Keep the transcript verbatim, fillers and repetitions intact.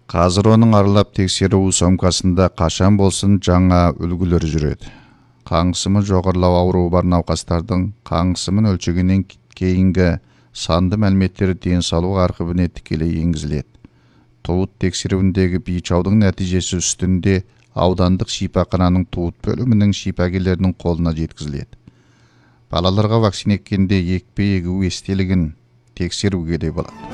Қазір оның аралап тексеру сомкасында қашан болсын жаңа үлгілер жүреді. Қаңғысымы жоғарылау ауруы бар науқастардың қаңғысымын өлшегеннен кейінгі санды мәліметтері денсаулық архивіне тікелей енгізіледі. Туыт тексеруіндегі бейчаудың нәтижесі үстінде аудандық шипақананың туыт бөлімінің шипагерлерінің қолына жеткізіледі. Балаларға вакцина еккенде екпе егу естелігін тексеруге де болады.